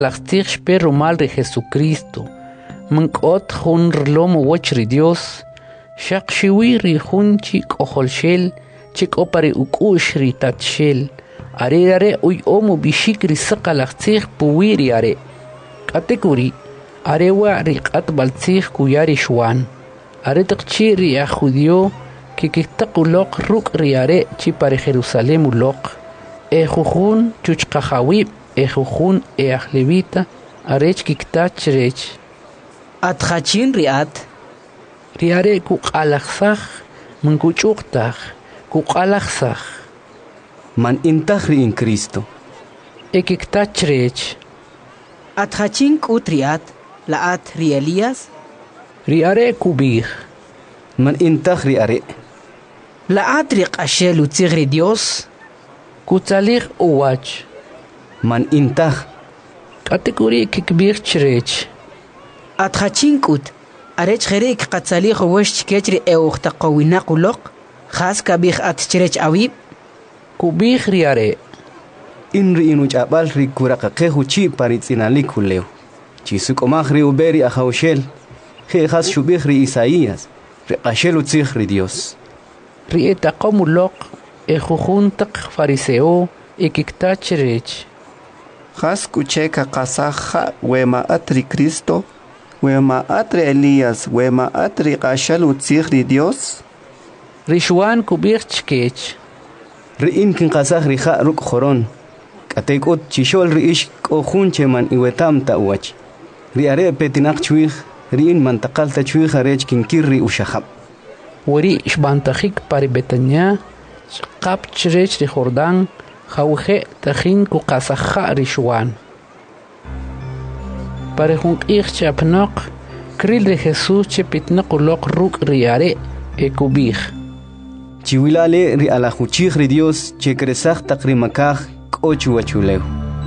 Laxtix perro mal de Jesucristo. Mankot hun rlom wachri Dios. Shaq shiwi ri hun chik oholshel. Chik opari ukushri tatshel. Are uy omu bishikri saqa laxtix puwiri are. Katekuri. Arewa riqat baltix kuyari shwan. Are taqchi ri a judio. Kikitaqulok ruk ri are chi pare Jerusalem ulok. Jujun chuchqajawib. Jujun ahlevita. Arech kiktach rech. Atjachin riat. Riare kuqalaxsaj. Mankuchuktaj. Kuqalaxsaj. Man intaq ri'in Cristo. Kiktach rech. Atjachin kutriat. Laat ri Elías. Riare kubij. Man intaq riare. Laat ri qashel utzigri Dios. Kutzalig uwach. Man intaq. Kategori kikbir chrech. Atjachin kut. Arech jerek qatzalig wesh chkechri euqtaqawina qulok. Khas kabij atchrech awib. Kubij riare. In ri'in uch'abal ri kuraqaqeju chi paritzinalik uleo. Chisuk'omaj ri uberi ajawshel. Jejas shubij ri Isaías. Riqashel utzig ri Dios. Rietaqomulok. Jujun taq fariseo. Kiktach rech. Has kucheka qasaja wema atri Cristo, wema atri Elías, wema atri qashal utzigri Dios. Rishwan kubij chkech. Ri'in kin qasaj rija ruk' joron. K'ateyk'ut chixol ri'ix k'ojun cheman iwetam ta'wach. Ri'are petinaq chwij, ri'in mantaqalta chwij arech kinkir ri uxajab. Wari shbantajik pari Betania. Qap chrech ri Jordán. Jauje tajin kuqasaja rishwan. Pare junq'ij chapnoq. Kril de Jesús chepitnaqulok ruk riare. Kubij. Chiwilale ri alajuchij ri Dios che kresaj taq ri makaj k'ochu wachuleo.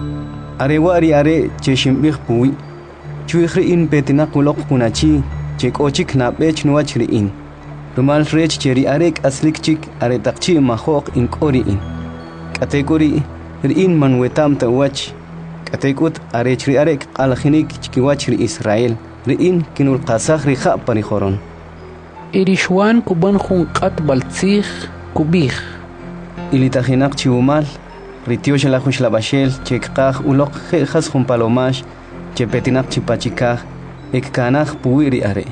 Arewa ri are che shimbij puwi. Chwij ri'in petinaqulok kunachi che k'ochik nab'ech nuwach ri'in. Rumal rech che ri are k'aslik chik are taqchi majoq in k'ori'in. Kategori ri'in manwetam ta'wach. Katekut arech ri arek aljinik chkiwach ri Israel. Ri'in kinul qasaj ri ja pari joron. Irishwan kuban junqat baltzij kubij. Ilitajinak chiumal. Ritiosh la jush la bashel chekqaj ulok jejas jun palomash. Chepetinak chipachikaj. Ekkanaj puwiri are.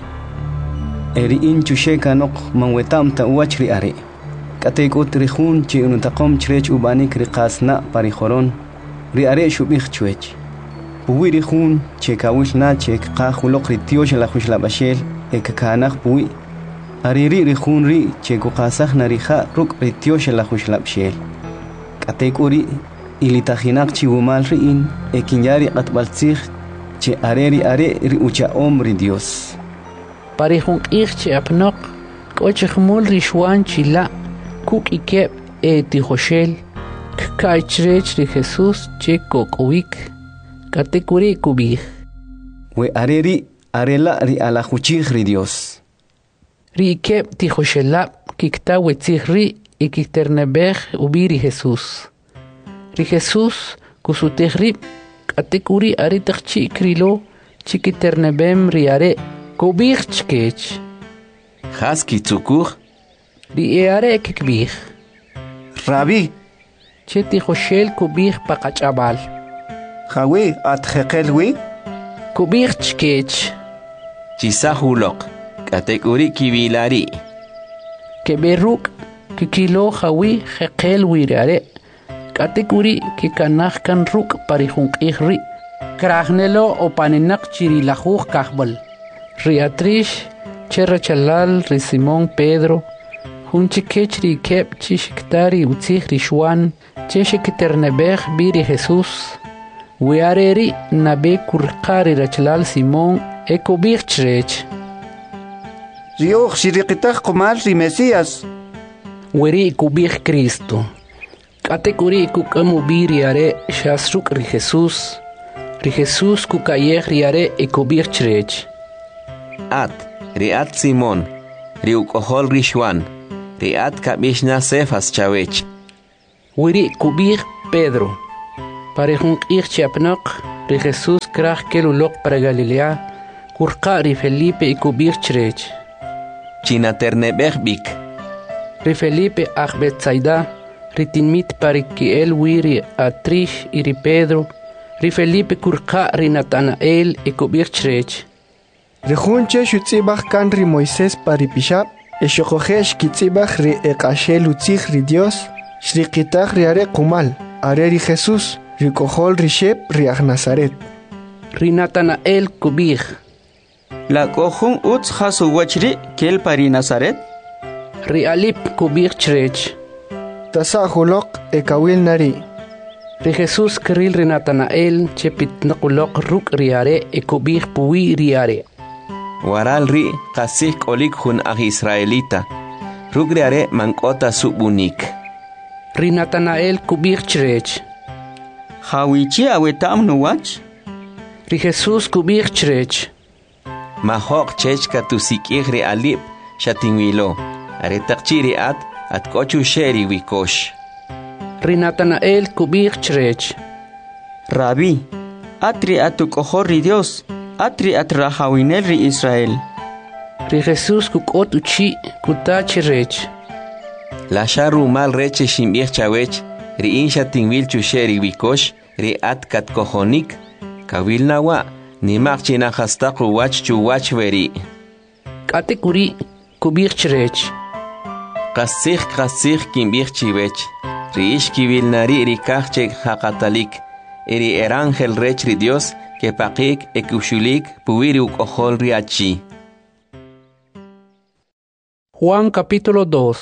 Ri'in chusheka nok manwetam ta'wach ri are. Katekut rijun chi unutaqom chrech ubanik ri qasna pari joron. Ri are shubij chwech. Puwi rijun che kawish na chekqaj ulok ritiosh la jush la bashel. Ekkanaj puwi. Ariri rijun ri che kuqasaj narija ruk ritiosh la jush la bashel. Katekuri ilitajinak chiwumal ri'in ekinyari qatbaltzij che areri are ri uchaom ri Dios. Pari junq'ij chapnoq. K'ochijmul rishwan chila. Kuk ikeb tijoshel. K'ka'chrech ri Jesús che kok'owik. Katekuri kubij. We areri arela ri alajuchij ri Dios. Ri ikeb tijoshelab kikta wetzij ri ikikternebej ubiri Jesús. Ri Jesús kusutej rib. Katekuri are taqchi krilo chikiternebem ri are. Kubij chkech. Has kitzukuj. Ri are kikbij. Rabí, Che tijoshel kubij paqachabal. jawi atjekelwi, Kubij chkech. Chisahulok. Katekuri kibilari. Keberuk kikilo jawi jekel wirare. Katekuri kikanaj kan ruk pari junq'ij ri. Krahnelo o paninak chirilajuj kajbal. Riatrish che rachalal ri Simón Pedro. Hunchikech ri keb chishiktari utzij rishwan. Che shikiternebej biri Jesús. Wiareri nabe kurqari rachalal Simón ekubij chrech. rioch shiriqitaj qomal ri Mesías. Weri kubij Cristo. Katekuri kukamu biri are shasruk ri Jesús. Ri Jesús kukayej ri are ekubij chrech. At. Riat Simón. Riukohol rishwan. Riat kabishna sefas chawech. Weri kubij Pedro. Pare junq'ij chapnoq ri Jesús kraj kelulok para Galilea, kurqa ri Felipe y kubir chrech. China ternebek. Ri Felipe ach Betsaida, ri tinmit parikiel wiri Atrish y ri Pedro, ri Felipe kurqa ri Natanael y kubir chrech. Ri junche shutzibach kan ri Moisés paripishab, eshokojesh kitzibach ri ekashel utzich ri Dios, shriqitach ri are kumal, are ri Jesús, ri kohol ri shep ri ach Nazaret. Ri Natanael kubir. La kohun utz hasu wachri kel pari Nazaret. Ri Alip kubir chrech. Tasa hulok ekawil nari. Ri Jesús kril ri Natanael chepit nakulok ruk riare e kubir puwi riare. Waral ri kasik olik hun ag Israelita. Ruk riare mankota subunik. Ri Natanael kubir chrech. Hawichi awetam nuwach. Ri Jesús kubir chrech. Mahok chechka tusikih ri Alip shatingwilo. Are takchiri at kochu sheri wikosh. Ri Natanael kubir chrech. Rabbi, atri atu kohor ri Dios, atri atrahawinel ri Israel. Ri Jesús kukot uchi kutach rech. La sharu mal reche shimbiech chawech, ri insha tingwil chusheri wikosh, ri at kat kohonik, kawil nawa, ni makchina hastaku wach chu wach veri. Kate kuri kubir chrech. Kasih kimbich chiwech, ri ishkiwil nari ri kachek hakatalik, eri erangel rech ri Dios, que pakik ekushulik puwiri ukohol ri achi. Juan capítulo 2.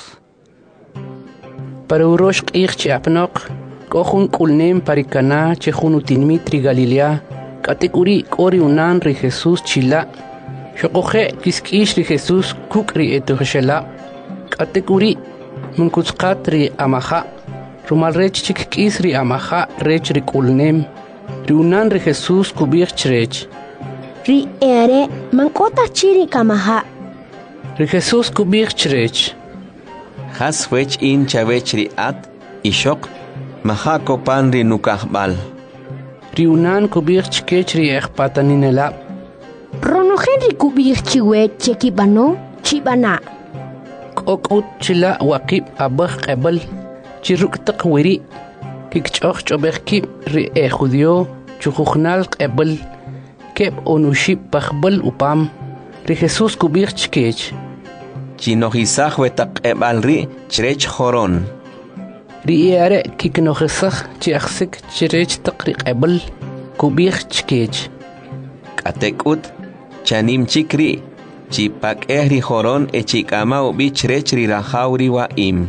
Para urosh qich apnok, kohun kulnem parikana chehunutin mitri Galilea, katekuri kori unan ri Jesús chila, shokoje kiskish ri Jesús kukri etuhshela, katekuri munkutsqat ri amaha, rumal rech chikkis ri amaha rech ri kulnem, ri unan ri Jesús kubir chrech. Ri ere mankota chiri kamaha. Ri Jesús kubir chrech. Has wech in chawech ri at, ishok, maha kopan ri nukahbal. Ri unan kubir chkech ri ekpataninela. Ronojen ri kubir chiwet chekibano chibana. Kokut chila wakib abah qebal, chiruk taqwiri, kikchoch chobekib ri judio, chukhukhnal qebal, keb onushib bakhbal upam, ri Jesús kubir chkech. Chinohisach wetak ebal ri chrech horon. Ri ere kiknohisach chiaxik chrech taqri qebal, kubir chkech. Katekut, chanim chikri, chipak ri horon e chikama ubi chrech ri rahauri wa im.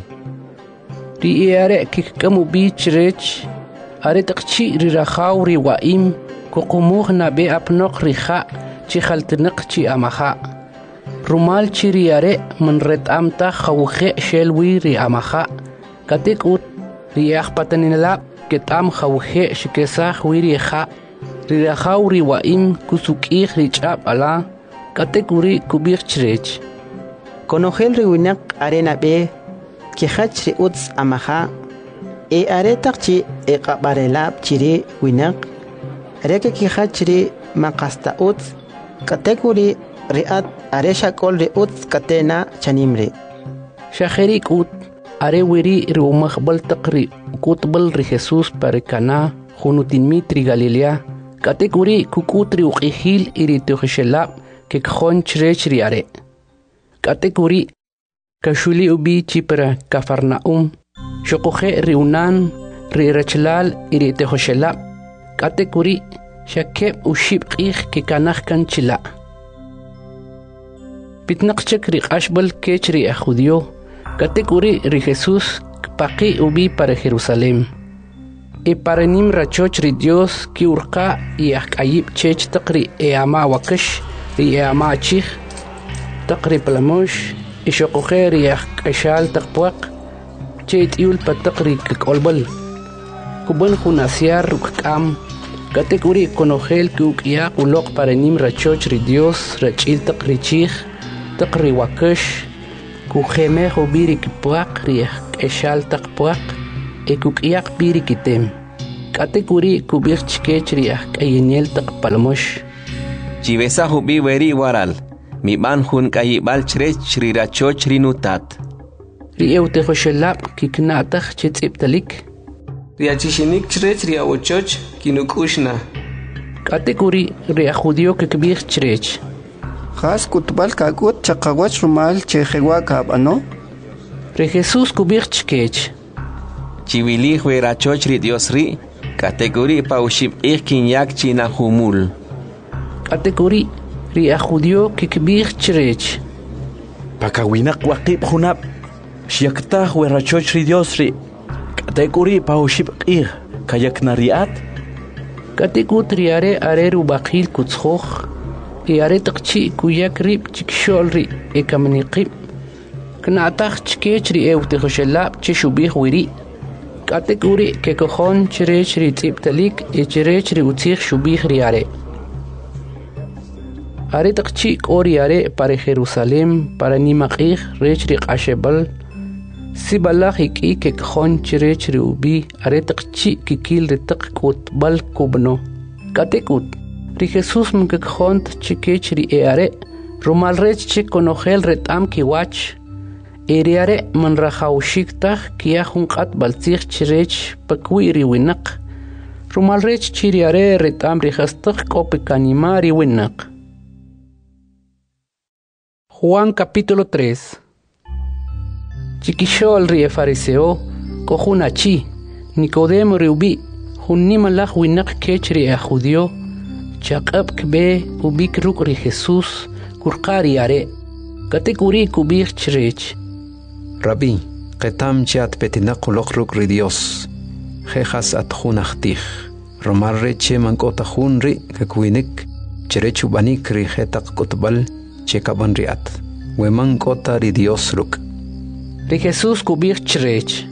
Ri ere kikamu bi chrech, are taqchi ri rahauri wa im, kukumuh na be apnok riha, chikhaltinak chi amaha. Rumal chiri are man ret amta khawkhe shelwi ri amaha. Katik ut ri akhpatanila ketam khawkhe shikesah wiri kha. Ri rahauri wa im kusukih ri chap ala. Katik uri kubir chrech. Konogel ri winak arena be kihach ri uts amaha. E are takchi e qabarelab chiri winak. Reke kihach ri makasta uts. Katik uri riat aresha kol ri uts katena chanimri. Shaherik ut are wiri ri umakhbal taqri kutbal ri Jesús parikana hunutin mitri Galilea. Kategori kukutri uqihil iri tuhshelab ke khon chrech ri are. Kategori kashuli ubi chipra Kafarnaum. Shokoje ri unan ri rachlal iri tuhshelab. Kategori shakeb ushib qih ke kanakh kan chila. Pitnaqchek ri ashbal kech ri judio. Kategori ri Jesús paqi ubi para Jerusalén. E para nim rachoch ri Dios ki urqa y akayib chech taqri e ama wakash ri e ama chih taqri plamosh e shoqoxe ri akashal taqpuaq chet yul pataqri kolbal kuban khunasiar rukam kategori konogel ki ukia uloq para nim rachoch ri Dios rachil taqri chih taqri wakash ku kheme khobiri ki puaq ri akashal taqpuaq e kukiak biri kitem. Katekuri kubir chikechri ayeniel takpalmosh. Chivesa hubi weri waral. Mi ban hun kayibal chrech rirachoch rinutat. Riewte hoshelap kiknatach chitziptalik. Riachishinik chrech riawochoch kinukushna. Katekuri riajudio kikbir chrech. Khas kutbal kakut chaqawach rumal chejewa kabano. Re Jesús kubir chikech. Chiwili huerachoch ri Dios ri. Katekuri paushib yak china humul. Katekuri riajudio kikbir chrech. Pakawinak waqib hunab. Shiaktah huerachoch ri Dios ri. Katekuri paushib kayak nariat. Katekut riare areru bakil kutzhoch. Iare takchi kuyak rib chikshol ri ekamniqib. Knatach chikech ri eute hoshelap chishubih wiri. Katekuri kekojon chrech ri tziptalik chrech ri utzich shubih riare. Are takchi kori are para Jerusalem para nimaqih rech ri qashebal. Sibalach iki kekojon chrech ri ubi are takchi kikil ri takut bal kubno. Katekut ri Jesús mkekhont chikech ri eare rumal rech chikonojel retam kiwach. Eriare man rajaushiktaj kiajun qat baltzich chirech pakwiri winak. Rumal rech chiriare retam rijastaj kopekanimari winak. Juan capítulo 3. Chiquishol rie fariseo, cojunachi, Nicodemo riubi, junimalaj winak kech rie judio, chaqab kbe ubik ruk ri Jesús, kurqariare, katekuri kubir chirech. Rabbi, qetam chat petinak uloqruk ri Dios. Jejas at junachtij. Romar reche mankota junri kakwinik. Cherechu banik ri jetak kutbal chekaban riat. Wemankota ri Dios ruk. Ri Jesús kubir chirech.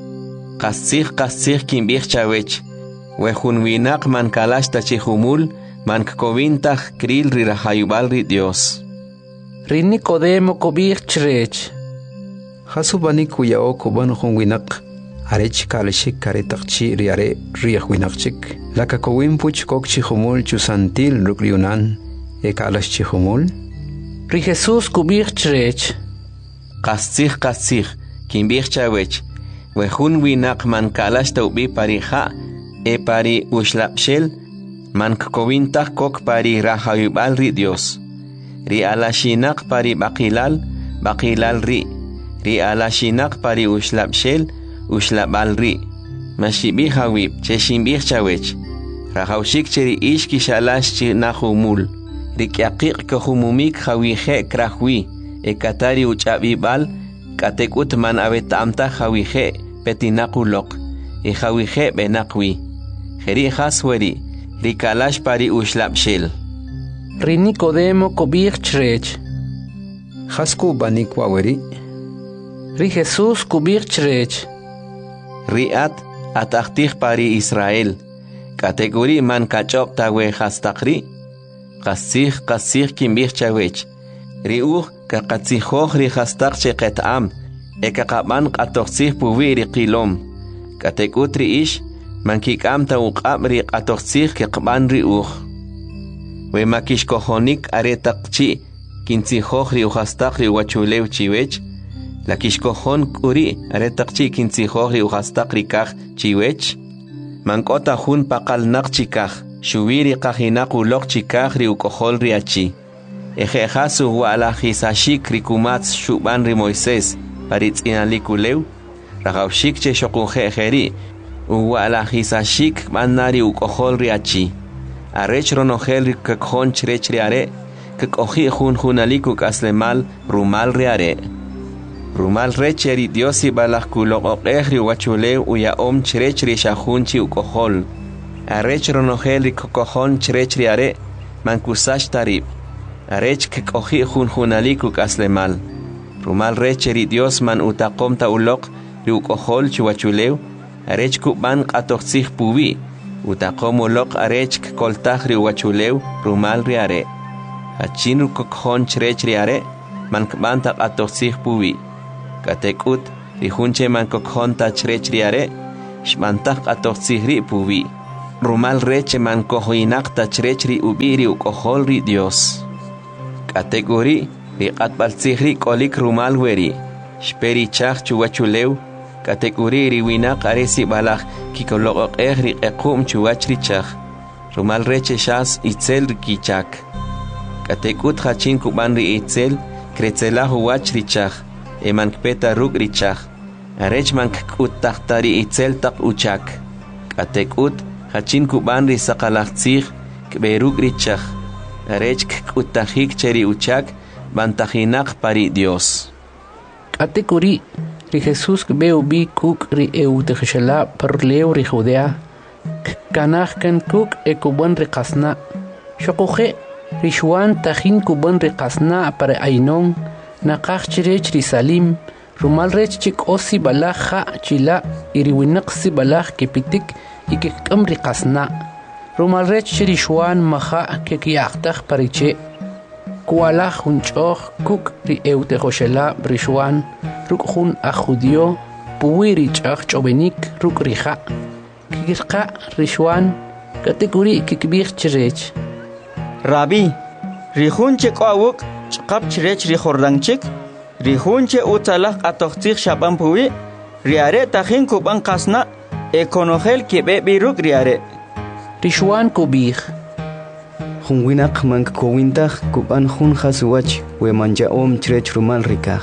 Qasih kimbir chawech. Wejun winak man kalashta chihumul man kovintach kril ri rahayubal ri Dios. Ri Nicodemo kubir chirech. Hasubani kuyao kuban winak arech kalishik karetakchi riare riach winakchik laka kowin puch kok chihumul chusantil rukriunan ekalash chihumul Ri Jesús kubir chrech. Qasih kimbir chawech wejun winak man kalash taubi parija pari ushlapshel man kowintach kok pari rahayubal ri Dios ri alashinak pari baqilal ri ri alashinak pari ushlapshel ushlabal ri mashibi hawib cheshimbih chawech rahaushik cheri ishki shalash chi nahumul ri kyaqiq kahumumik hawihe krahwi ekatari uchabibal katekut man abetamta hawihe petinakulok e hawihe benaqwi jeri hasweri ri kalash pari ushlapshel Ri Nicodemo kubir chrech. Hasku banik waweri Ri Jesús kubir chrech. Riat atachtih pari Israel. Kategori man kachop tawe hastakri. Qasih kimbir chawech. Riuh kaqatsihoh ri hastak cheqetam. Ekaqaban qatoqsih puwi ri qilom. Katekut ri ish man kikam tawqab ri qatoqsih keqban riuh. We makishkohonik aretaqchi kintsihoh ri uhastak ri wachulew chiwech. La kishkohon kuri aretaqchi kintsihoh ri uhastak ri kaj chiwech. Mankota hun pakal nak chikaj. Shubiri qahinak ulok chikaj ri ukohol ri achi. Ejejasu wala hisashik ri kumats shuban ri Moisés paritz inalikulew. Ragawshik che shokunje ejeri. Wala hisashik manari ukohol ri achi. Arech ronogel ri kakjon chrech ri are. Kakohi junaliku kaslemal rumal ri are. Rumal recheri Diosi balajkulok oqejri wachulew uya om chrechri shahunchi ukohol. Arech ronogel kokohon chrechri are mankusash tarib. Arech kekohi junaliku kaslemal. Rumal recheri Dios man utakom ta ulok ri ukohol chuwachulew. Arech kuban qatoqsih puwi. Utakom ulok arech koltaj ri wachulew rumal ri are. Achin kokohon chrechri are man kbanta qatoqsih puwi. Katekut ri hunche man kokhon ta chrech riare xmantaj atoxihri pubi rumal reche man kohoinak tachrechri ubiri ukoholri Dios kategori ri qatbalsihri kolik rumal weri speri chach chuwachulew kategori ri winak aresi balaj kikoloqeqri equm chuwachri chach rumal reche shas itzel kichak katekut hachin kuban ri itzel kretzelah wachri chach emankpeta ruk ri chach arech mankut tahtari itzel tak uchak katekut hachin kuban ri saqalaqtzig kberuk ri chach arech kutajik cheri uchak bantajinak pari Dios katekuri ri Jesús kbeu bi kuk ri eutejshala parleu ri Judea kanaj kan kuk ekuban ri qasna shoqoje ri Juan tajin kuban ri qasna para ainon naqaj chirech ri Salim rumal rech chik osi balaja chila iri winaqsi balaj kepitik ikekam ri qasna rumal rech ri Juan maja kekiyaqtaj pariche kuala junchoh kuk ri eutejshala ri Juan rukjun a judio puwiri chaj chobenik ruk rija kikqa ri Juan kategori kikbir chirech Rabbi rihunche qawuk chqap chirech ri Jordanchik rihunche utalaq atoqtij shaban puwi riare tajin kuban qasna ekonogel kebe biruk riare ri Juan kubir Junwinak mank kowintaj kuban jun khasuwach we manja om chirech rumal rikaj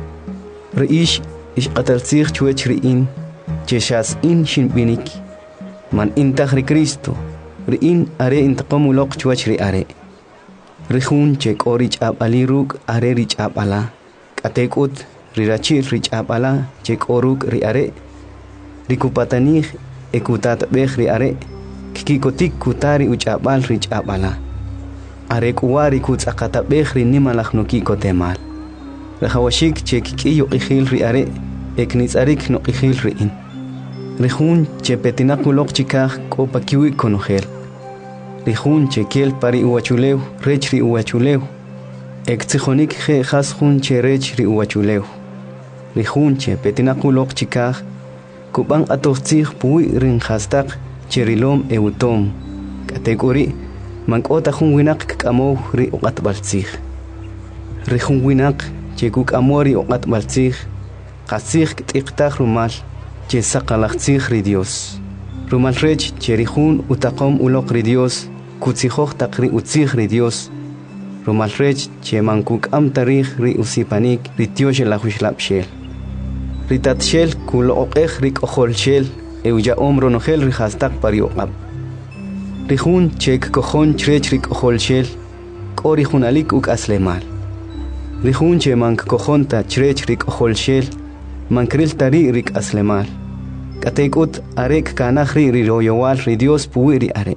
Reish ish qatalsig chuech riin cheshas in shinbinik man intaj ri Cristo riin are intaqamuloq chuech ri are rihun chek orich abaliruk are rich abala katekut rirachir rich abala chek oruk ri are rikupatanig ekutat bej ri are kikotik kutari uchabal rich abala are kuwari kutsaqata bej ri nimalaj noki kotemal Rehawashik chek kiyo qihil ri are eknitzarik no qihil riin rihun che petinakulok chikaj kopa kiwi konogel rihun che kel pari uwachulew rech ri uwachulew ektsijonik je khasjun che rech ri uwachulew rihun che petinakulok chikaj kuban atoxtzig puwi rin khastaq cherilom eutom kategori mankota jun winak k'amow ri uqatbaltzig rihun winak chekuk amori oqat baltzig qasig tiqtaj rumal che saqalaqtzig ri Dios rumal rech cherihun utaqom uloq ri Dios kutzijoj taqri utzig ri Dios rumal rech che mankuk am tarij ri usipanik ri tiosh la hushlabshel ri tatshel kuloqej ri qojolshel euja omro nogel ri hastaq pari oqab rihun chek kojon chrech ri qojolshel qori junalik uk aslemal rihun che mank kojonta chrech rik holshel mankril tari rik aslemal katekut arek kanajri ri royowal ri Dios puwiri are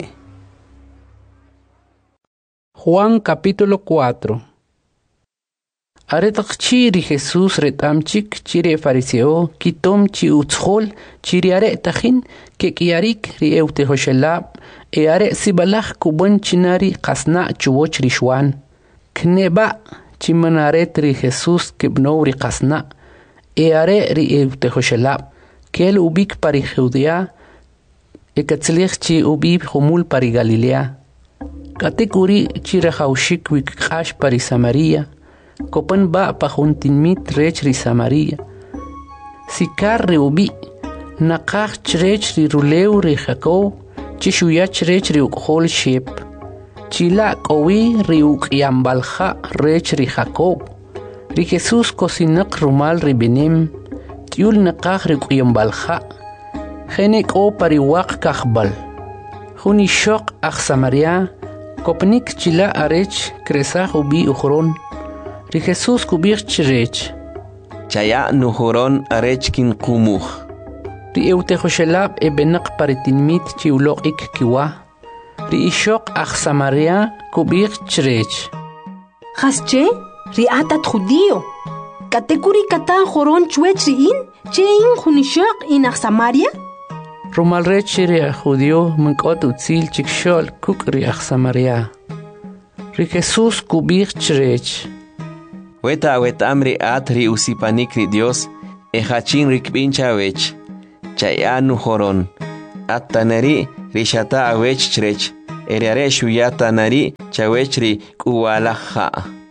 Juan capítulo 4 Aretaqchi ri Jesús retamchik chire fariseo kitom chi utshol chiri are tajin ke kiarik ri eutejoshelab e are sibalaj kubon chinari qasna chuwoch ri Juan kneba chimanaret ri Jesús kibnou ri qasna e are ri eutejoshelab kel ubik pari Judea e katzlich chi ubib humul pari Galilea katekuri chi rehaushik wik qash pari Samaria kopan ba pajuntinmit rech ri Samaria sikar ri ubi naqaj chrech ri rulew ri Jacob chi shuyach rech ri uqhol shep chila kowi ri uqyambalja rech ri Jacob ri Jesús kosinaq rumal ri benem tiul naqaj ri uqyambalja jenek o pari waq kajbal juni shoq aj Samaria kopnik chila arech kresaj ubi ukhron ri Jesús kubir chirech chaya nuhuron arech kin qumuj ri eutejoshelab e benaq paritinmit chiuloqik kiwa ri ishok aj Samaria kubir chirech Hasche ri atat judío katekuri kata joron chuech riin chein junishok in aj Samaria rumal rech ri judío munkot utzil chikshol kuk ri aj Samaria ri Jesús kubir chirech Weta amri atri usipanik ri Dios e hachin ri kbincha wech chayanu horon attanari rishata awech chrech eriare shuyata nari chawechri kuwalaha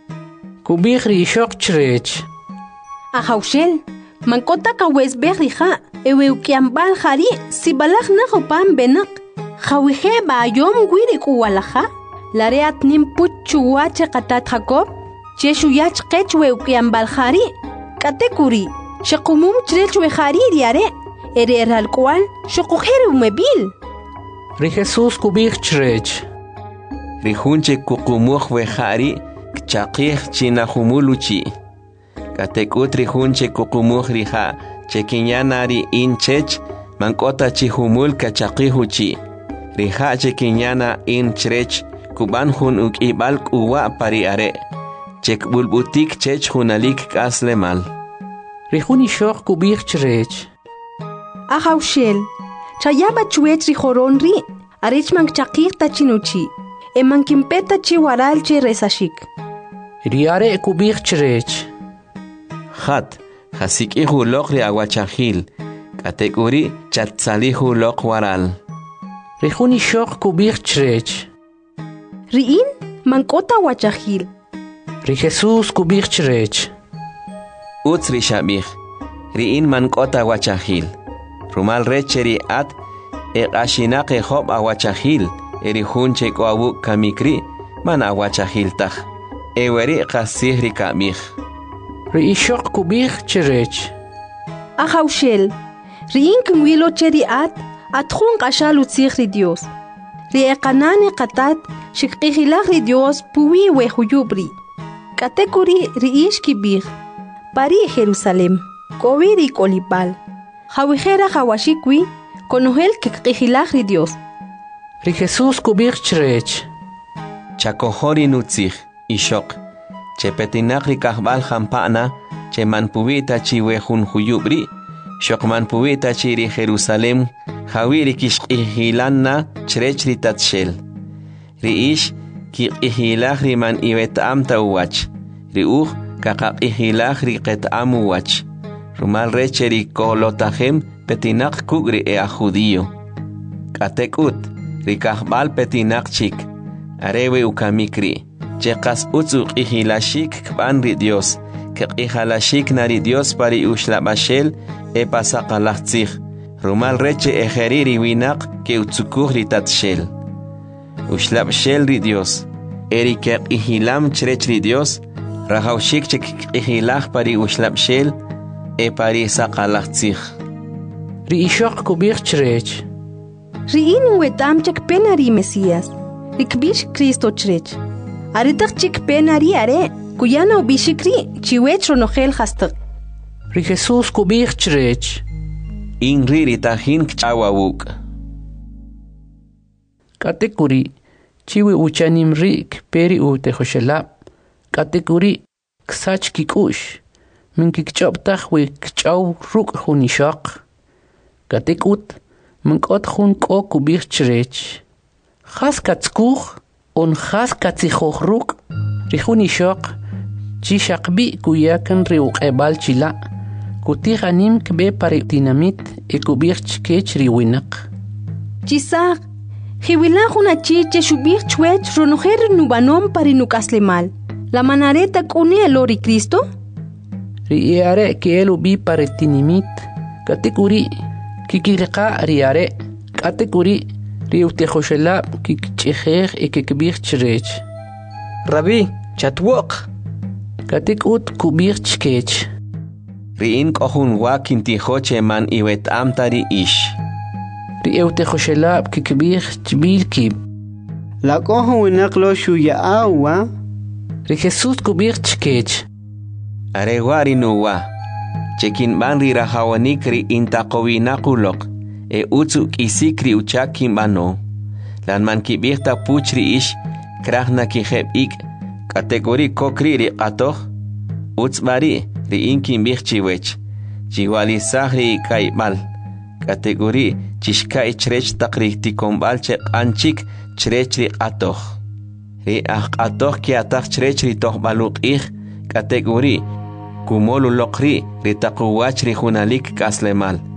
kubihri shok chrech Ahaushel, mankota kawes berrija, eweukiambal jari, si balaj na hopan benak. Jawije ba yom wiri kuwalaja, lareat nim puchuache katat Jacob, cheshuyach kech weukiambal jari, katekuri, shakumum chrechwe jari diare, eral cual, shokujer umebil. Ri Jesús kubih chrech. Rihunche kukumuj wejari, kchaqih chinahumuluchi. Katekut rihunche kukumuj riha, chekinyanari inchech, mankota chihumul kachaqihuchi. Riha chekinyana inchrech, kubanjun ukibal kuwa pariare. Chekbulbutik chech hunalik kaslemal. Rihuni shok kubih chrech. Ahaushel, chayaba chuech rijoronri, arich manchaqih tachinuchi, emankimpeta chiwaralche resashik. Riare kubih chrech. Hat, hasikihu lokri aguachahil, katekuri chatsalihu lok waral. Rihuni shok kubih chrech. Riin, mankota wachahil. Ri Jesús kubih chrech. Utsri shabih, riin mankota wachahil. Rumal recheri at, ashinake hop awachahil, erihunche koabu kamikri, man awachahil tach. Eweri kasihri kamih. Ri shok kubih chrech. Ahaushel, riin kumwilo cheri atjun qashal utzihri Dios. Ri eqanani qatat shikqihilagri Dios puwi wehuyubri. Katekuri riish kibih. Pari Jerusalem, koviri kolipal. Jawijera jawashikwi, konohel kikqihilagri Dios. Ri Jesús kubih chrech. Chakohori nutzih, ishok. Chepetinakri kahbal jampana, che manpuita chiwehun huyubri, shok manpuita chiri Jerusalem, jawiri kishqihilanna chrechri tatshel. Riish kikihilagri man iwet amta uwach, riuj kakakihilagri ket amuwach. Rumal recheri kolotajem petinak kugri ea judío. Katekut, rikahbal petinak chik, arewe ukamikri. Chekas utzuk ihilashik kbanri Dios, ihalashik nari Dios pari ushlabashel e pasaqalatzig. Rumal reche ejeriri winak ke utzukugri tatshel. Ushlabshel ri Dios, eri ihilam chrechri Dios, rahaushik chek ihilach pari ushlabshel e pari saqalatzig. Ri ishok kubih chrech. Riin wetam chek penari Mesías, rikbish Cristo chrech. Aritak chik penari are, kuyana ubishikri, chiwech ronogel hastak. Ri Jesús kubih chrech. Inriri tahin kchawawuk. Katekuri, chiwi uchanim rik peri utehoshelab. Katekuri, ksach kikush. Min kikchoptach we kchaw ruk hunishak. Katekut, minkot hun ko kubih chrech. Khas katskuch. On khas katsijohruk, rihuni shok, chishakbi kuyakan riuqebal chila, kutihanim kbe pari dinamit e kubir chkech riwinak. Chisak, hiwilahuna chiche shubir chwech ronoher nubanom pari nukaslemal. La manareta kune lori Cristo? Riare ke elu bi pari dinamit, katekuri, kikirika riare, katekuri, riutehoshelab kikchiheg e kikbir chrech. Rabbi, chatwok. Katekut kubir chkech. Riin kohun wakin tijoche man iwet amtari ish. Riutehoshelab kikbir chbil kib. La kohun winaklo shuya awa. Ri Jesús kubir chkech. Arewari nuwa. Chekin ban rirahawanik ri intaqowinakulok. E utsu kisikri uchakin bano. Lan man kibirta puchri ish, krahna kijeb ik, kategori kokri ri atoh, utsbari ri inkin birchiwech, chiwali sahri kaibal, kategori chishkai chrech takri tikombal che anchik chrech ri atoh. Ri atoh ki atah chrech ri toh baluk ik, kategori kumolu lokri ri takuwach ri hunalik kaslemal.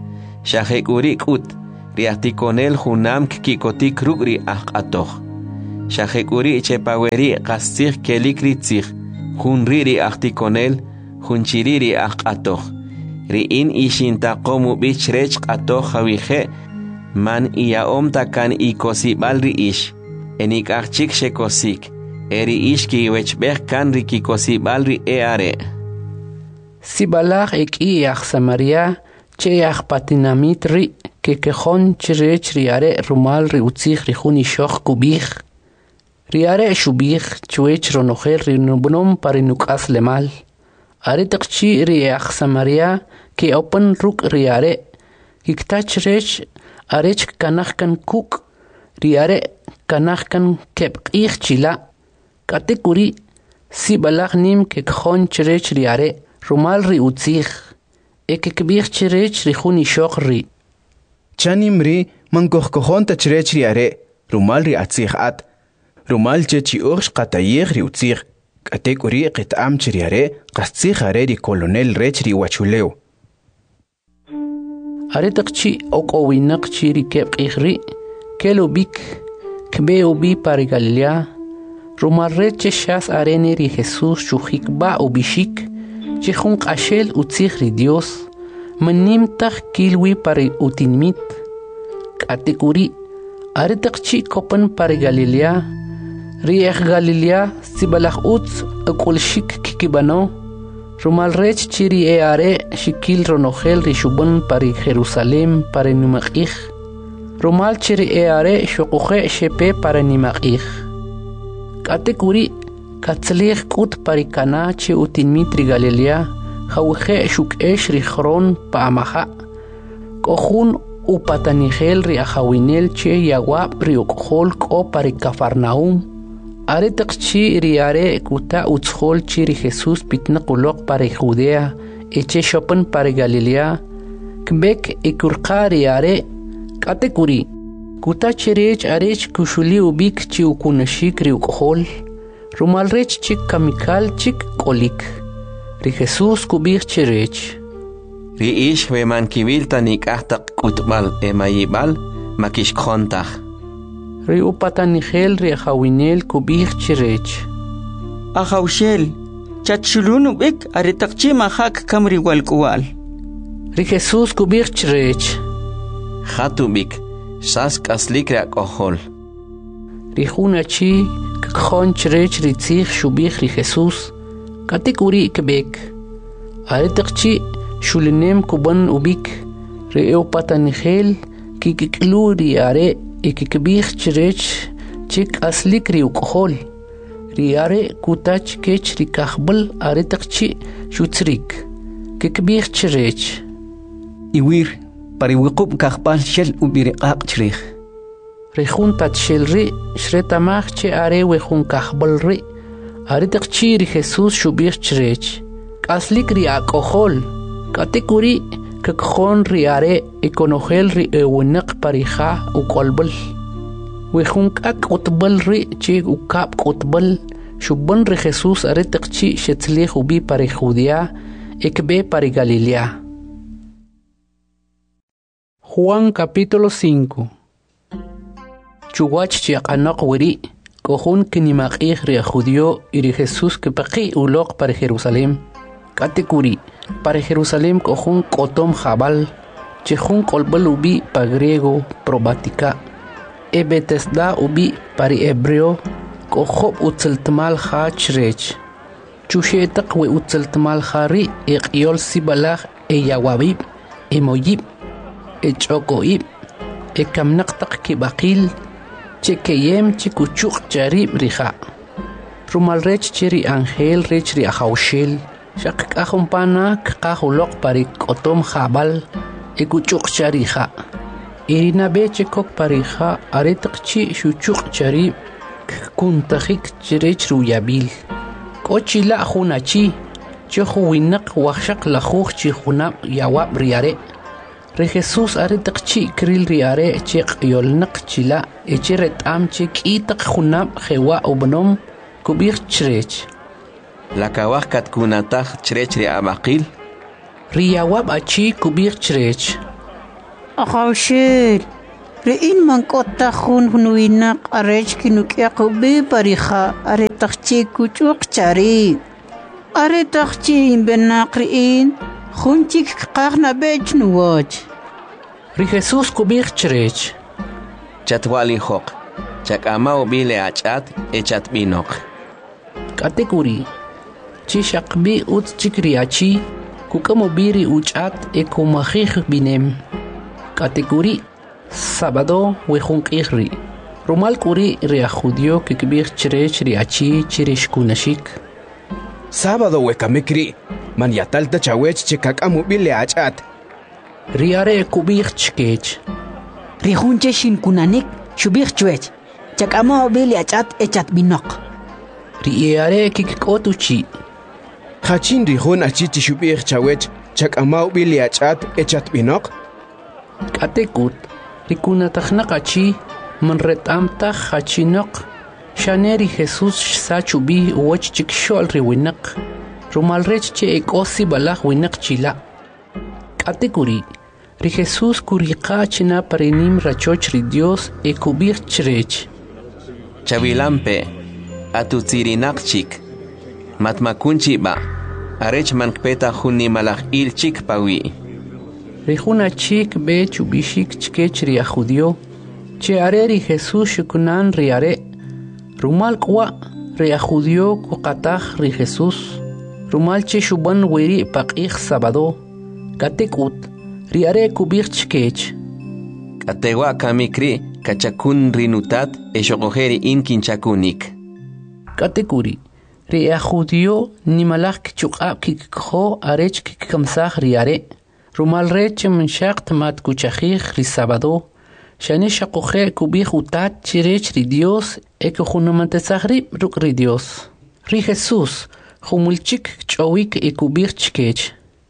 Shahekuri kut, riatikonel hunam kikotik rugri atoh. Shahekuri chepaweri kastir kelikritzir, hunriri artikonel, hunchiriri atoh. Riin ishintaqomu bichrech atoh hawihe, man iaom takan ikosibal riish, enik archik shekosik, eri ishki wechbeh kan rikikosibal ri eare. Sibalach ek Samaria, Cheach patinamit ri, que quejon chirech riare rumal riutzich rijuni shoch kubich. Riare shubich, chuech ronojer rinubnom parinukas lemal. Aretakchi riach Samaria, que open ruk riare. Iktach rech, arech kanachkan kuk, riare kanachkan kepich chila. Katekuri, sibalach nim que quejon chirech riare, rumal riutzich. Ekekbich chirech rijuni shoch ri. Chanim ri mankohkohon tachrech riare, rumal ri atzich at. Rumal chechi ursh qatayich ri utzich. Katek uri qitam chiriare, qastzich are ri kolonel rech ri wachuleo. Aretakchi okowinak chiri kebqich ri, kelo bik, kbe ubi pari Galilea. Rumal reche shas arene ri Jesus chuhikba ubishik. Chihun qashel utzich ri Dios, manim tach kilwi pari utinmit. Katekuri, aretakchi kopan pari Galilea, riech Galilea sibalach utz akulshik kikibano, rumal rech chiri eare shikil ronogel rishubun pari Jerusalem pari nimakich, rumal chiri eare shokuche shepe pari nimakich. Katekuri, Katzlich kut parikana che utinmitri Galilea, jauche shuk esh rijron paamaha. Kohun upatanigel riajawinel che yawab riukhol ko parikafarnaum. Aretakchi riare kuta utzhol chiri Jesus pitnakulok pari Judea, eche shopen pari Galilea. Kbek ikurqa riare, katekuri. Kuta chirech arech kushuli ubik chi ukunashik riukhol. Rumal rech chik kamikal chik kolik. Ri Jesus kubich chirech. Ri ish we man kibil tanik ahtak kutbal emayibal makish khontach. Ri upatanigel ri hawinel kubich chirech. Ahawshel, chachulunu bik aretakchi mahak kamri walkuwal. Ri Jesus kubich chirech. Khatubik, sas kaslik rak ohol. Ri hunachi Kkhon chirech ritzich shubich ri Jesus, katekuri kebek. Aretakchi shulinem kuban ubik, ri eopatanigel kikiklu ri are ikikbich chirech chik aslik ri ukhol. Ri are kutach kech ri kahbal aretakchi shutzrik, kikbich chirech. Iwir, pariwikub kahbal shel ubiriqaq chirich. Rejun tatshilri, shretamach che are wejun kahbalri. Aretakchi ri Jesus shubich chirech. Kaslik ri akohol. Katekuri kakjon ri are ikonogel ri ewinak parija ukolbal. Wejun kak utbal ri che ukap utbal. Shubban ri Jesus aretakchi shetzlich ubi pari Judea ekbe pari Galilea. Juan capítulo 5. Chuwach chiaqanaq wiri, kohun kinimaqih ri judío y ri Jesús que paqi ulok para Jerusalem. Katekuri, para Jerusalem kohun kotom jabal, chejun kolbal ubi pa griego probatica. E Betesda ubi pari hebreo, kohob utzeltmal ha chrech. Chushetaq we utzeltmal hari iqyol sibalach e yawabib, e moyib, e chokoib, e kamnaqtaq kibaqil, Chekeyem chikuchuk charib riha. Rumal rech chiri angel rech ri ahawshel. Shak kahumpana kahulok parik otom jabal ekuchuk chariha. Irina bechekok parija aretakchi shuchuk charib kuntajik chirech ruyabil. Kochila hunachi chohu winak wahshak lahuch chihunab yawab riare. Re Jesus aretakchi kril riare chek yolnak chila echeret am chek itak hunab jewa ubnom kubich chrech. La kawah kat kunatach chrech ri abaqil. Riyawab achi kubich chrech. Haushel, rein mankota hun hunuinak arech kinukiako be pariha aretachchi kuchuk chari. Aretachchi imbenak rein, hunchik kakna bech nuwaj. Ri Jesús kubich cherech. Chatwali hok, chakama ubile achat echat binok. Katekuri, chishakbi ut chikriachi, kukamobiri uchat ekumahih binem. Katekuri, sábado wejunkihri. Rumal kuri riajudio kikbich cherech riachi chirish kunashik. Sábado wekamikri, man yatalta chawech chikakamubile achat. Riare kubich chkech. Rihunche shin kunanik, shubich chwech. Chakama obili achat echat binok. Riare kikotuchi. Hachin rihun achichi shubich chawech, chakama ubili achat echat binok. Katekut, rikunatachnakachi, manretamtach hachinok. Shaneri Jesús sachubi uoch chikshol riwinak. Rumalrech che ekosi balach winak chila. Katekuri. Ri Jesús kuriqa china parenim rachoch ri Dios ekubir chrech. Chavilampe, atutsirinakchik. Matmakunchi ba, arech mankpeta junni malach il chik pawi. Ri juna chik be chubishik chkech ri ajudio, che are ri Jesús shukunan ri are. Rumal kwa ri ajudio kuqatach ri Jesús. Rumal che shuban wiri paqih sabado. Katekut. Riare kubich chkech. Katewa kamikri kachakun rinutat eshogojeri in kinchakunik. Katekuri. Ria judio ni malach kichukab kikho arech kikamsach riare. Rumal reche menshakt mat kuchachich ri sabado. Shani shakoje kubich utat chirech ri Dios eke junamantesachri ruk ri Dios. Ri Jesús humulchik chowik e kubich chkech.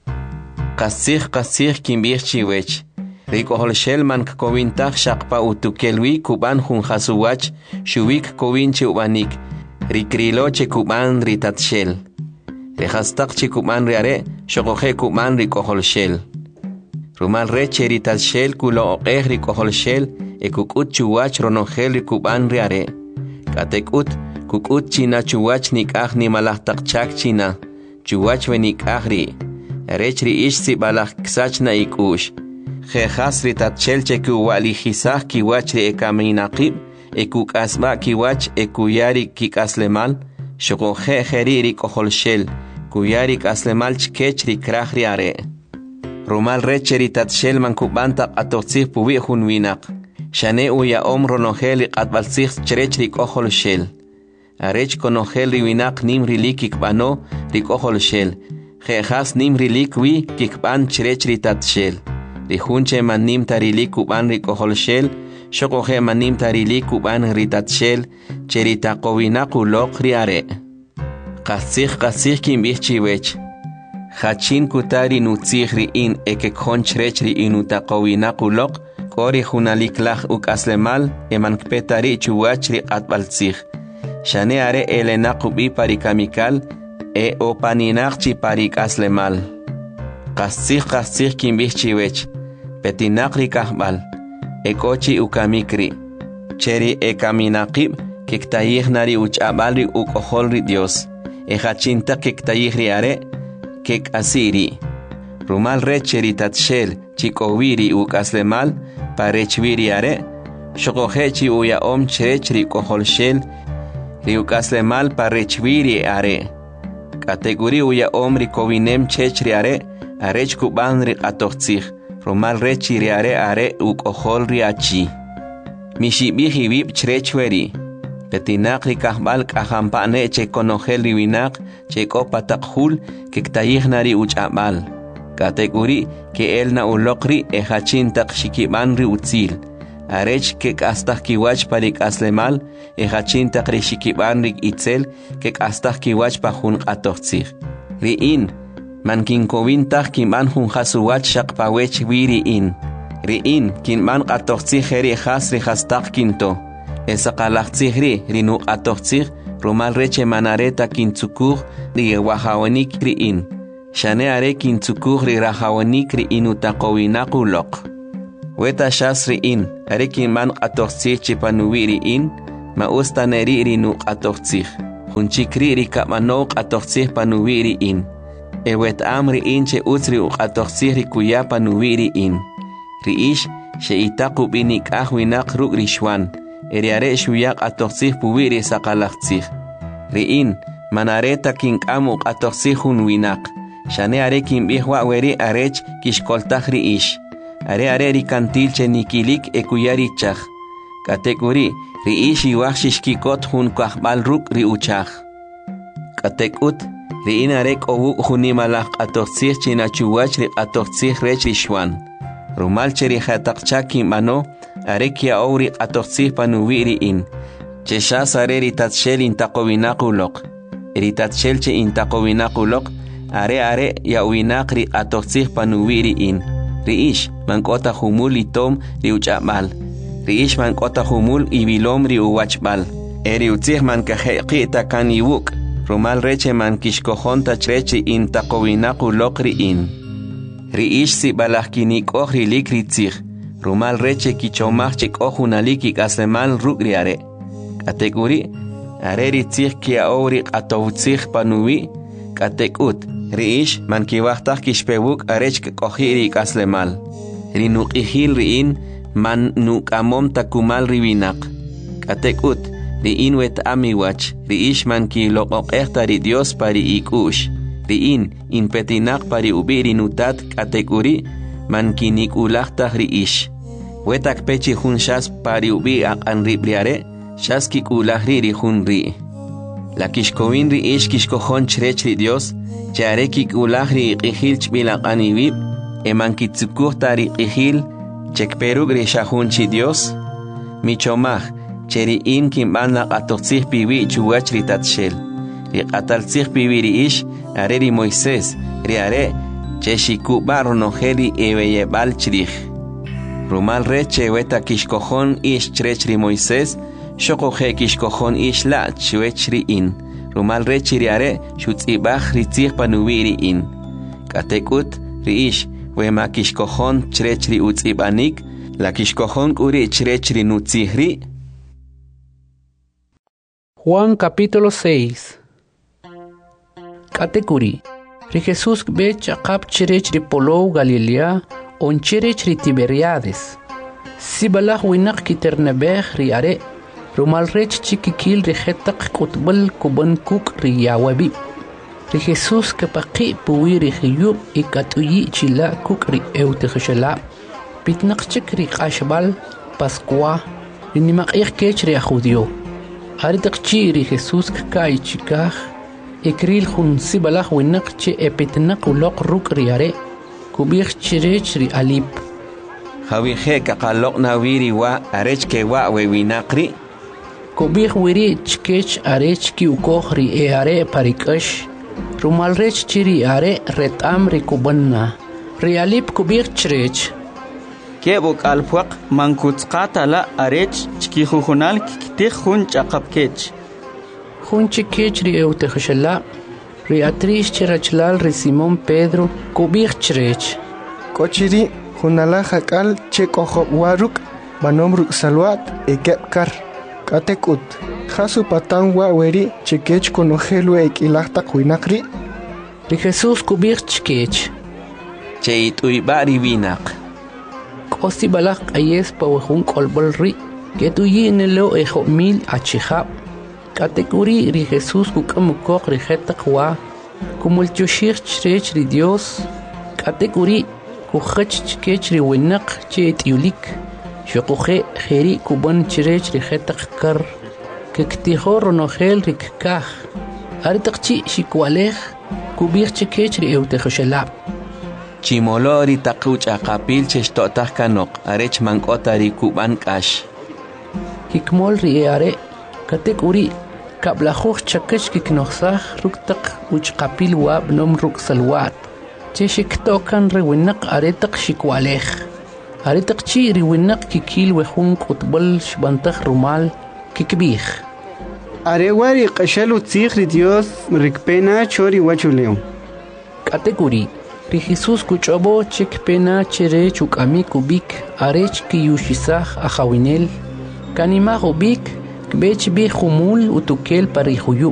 Kasih kimbir chiwech. Riko holshel man kovintach shakpa utukelwi kuban hun hasuwach, shuwik kovin ubanik. Rikrilo che kuban ritatshel. Rehastak che kuban riare, shokoje kuban riko holshel. Rumal reche ritatshel kulo oqeh riko holshel, e kukut chuwach ronogel rikuban riare. Katekut, kukut china chuwach nikah ni malahtak chak china. Chuwach venikah ri. Rechri ish si balach ksachna ikush. Jejas ritatchel cheku wali hisah kiwachri ekaminaqib, ekuk asba kiwach ekuyari kikaslemal, shokoje jeriri koholshel, kuyari kaslemal chkechri krahri are. Rumal reche ritatchel mankubanta atotzih pubi hunwinak. Shane uya ronoheli qatbalsih cherechri koholshel. Arech konohel riwinak nimri likik bano rikoholshel. Jejas nimrilik wi kikban chirechri tatshel. Rihunche manim tarilik kuban rikoholshel. Shokoje manim tarilik kuban ritatshel. Cheritaqowinaku lok riare. Kasih kimbichiwech. Hachin kutari nutzihri in ekekon chirechri inutaqowinaku lok. Kori hunalik lach ukaslemal emankpetari chuwachri atbaltzih. Shane are elenakubi parikamikal. E opaninakchi parik aslemal. Kasih kimbichiwech. Petinakri kahbal. Ekochi ukamikri. Cheri ekaminakib. Kiktayih nari uchabalri ukoholri Dios. Ejachinta kiktayihri are. Kik asiri. Rumal recheri tatshel. Chikowiri ukaslemal. Parechviri are. Shokohechi uya cherechri koholshel. Riukaslemal parechviri are. Kategori uya omri kovinem chechri are, arech kubanri atochtzich, rumal rechiri are ukohol riachi. Mishibihi vip chrechweri. Petinakri kahbal kahampane che konohel riwinak, che kopatakhul, kiktayihnari uchabal. Kategori ke elna ulokri ehachin takshikibanri utzil. Arech kek astah kiwach parik aslemal, ehachin takrishikibanrik itzel, kek astah kiwach pahun atochtzich. Riin, man kinkovintah kiman hun hasuwach shakpawech viriin. Riin, kinman atochtzich heri hasri hastak kinto. Esaqalachtzihri rinu atochtzich, rumal reche manareta kintzukur ri wahawanik riin. Shane are kintzukur ri rahawanik riinu taqowinakulok. weta shas ri'in arekin man qatoqsih chipanuwi ri'in ma ustaneri rinu qatoqsih junchikri rikapmano qatoqsih panuwi ri'in ewet am ri'in che utsri uqatoqsih rikuya panuwi ri'in ri'ish sheitaqu binik ahwinak ruk rishwan eriare shuyak qatoqsih puwi risaqalaqsih ri'in manareta kink'amu qatoqsih winak shane are kimbihwa weri arech kishkoltaj ri'ish are rikantil che nikilik ekuyari chaj katekuri ri'ish iwaj shishkikot jun kajbal ruk ri'uchaj katekut ri'in are k'owuk junimalaj qatoqsih chinachuwach riqatoqsih rech rishwan rumal che rijataqcha kimb'ano are kia'ow riqatoqsih panuwi ri'in che xas are ritatxel intaqowinaq uloq ritatxel che intaqowinaq uloq are ya'winaq riqatoqsih panuwi ri'in ri'ish mank'ota jumul itom riuch'ab'al ri'ish mank'ota jumul ibilom riuwachb'al riutzij mankajeq'i' kan iwuk rumal reche mankixkojon tachrech ri'intaqowinaq uloq ri'in ri'ish sib'alaj kinik'oj rilik ritzij rumal reche kichomaj chik'oj junalik ik'aslemal ruk' riare k'atek'uri are ritzij kia'ow riq'atowtzij panuwi k'atek'ut ri'ish mankiwajtaj kixpewuk arech k'oji' rik'aslemal rinuq'ijil ri'in man nuk'amom takumal riwinaq k'atek'ut ri'in wet'am iwach ri'ish mankiloq'oq'ej ta riDios pa ri'ik'u'x ri'in inpetinaq pa ri'ub'i rinutat k'atek'uri mankinik'ulaj taj ri'ish wetakpechi jun xas pa ri'ub'i aq'an rib' riare xas kik'ulaj ri jun ri' la kixkowin ri'ish kixkojon chrech riDios chare kik'ulaj riq'ijil chb'ilaq'an iwib' emankitzukuj ta riq'ijil chekperuk rixajun chi Dios michomaj che ri'in kinb'an laq'atoqsij piwi' chuwach ritatxel riq'ataltzij piwi' ri'ish are ri Moisés riare che xikub'a ronojel ri'eb'eyeb'al chrij rumal rech che weta kixkojon ix chrech ri Moisés xoqoje kixkojon ix la' chwech ri'in rumal rech riare xutz'ib'aj ritzij panuwi ri'in k'atek'ut ri'ish wema kixkojon chrech ri utz'ib'anik la kixkojon k'uri chrech ri nutzij ri'. Juan capítulo 6. K'atek'uri ri Jesús k'b'e ch'aqap chrech ri polow Galilea on chrech ri Tiberiades sib'alaj winaq kiterneb'ej ri are rumal rech chikikil ri jetaq k'utb'al kub'an kuk' ri yawab'ib' ri Jesús kapaqi' puwi ri jiyub' ik'at'uyi' chila' kuk' ri ewtijxelab' pitnaq chik ri q'axb'al Pascua ri nimaq'ij kech ri ajudío ari taqchi' ri Jesús kka'y chikaj ikril jun sib'alaj winaq che epitnaq uloq ruk' ri are kub'ij chrech ri alip jawije kaqaloq' nawi ri wa' arech kewa' wewinaq ri' kub'ij wiri chkech arech ki'ukoj ri are parik'ax rumal rech chi ri are ret'am ri kub'anna ri alip kub'ij chrech keb'uk alpuaq mankutzqata la arech chkijujunal kiktij jun ch'aqapkech jun chikech ri ewtijxelab' ri atrix chirachlal ri Simón Pedro kub'ij chrech k'ochiri junalaj ak'al che k'ojob' wa ruk' b'anom ruk' salwat ekeb' k'atek'ut jasu patan wa weri chikech konojel we ik'ilaj taq winaq ri' ri Jesús kub'ij chkech che it'uyb'a' ri winaq k'o sib'alaj q'ayes pa jun k'olb'al ri' ket'uyi' nelo' ejo'mil achijab' k'atek'uri ri Jesús kuk'am ukoq ri jetaq wa kumultyoxij chrech ri Dios k'atek'uri kujach chkech ri winaq che t'yulik xoqoje jeri kub'an chrech ri jetaq kar kiktijo ronojel ri kkaj ari taqchi' xikwalej kub'ij chikech ri ewtijxelab' chimolo ri taq uch'aqapil che xto'taj kanoq arech mank'ota ri kub'an k'ax kikmol ri are k'atek'uri kab'lajuj chakach kiknojsaj ruk' taq uch'qapil wa b'nom ruk' salwat che xikto'kan ri winaq are taq xikwalej ari taqchi' ri winaq kikil we jun k'utb'al xb'antaj rumal kikb'ij are wa riq'axal utzij ri Dios rikpena cho riwachulew k'atek'uri ri Jesus kuchobo chek pena chere chukami kubik arech ki yushisach ahawinel kanima ubik kbech bi khumul utukel parihuyu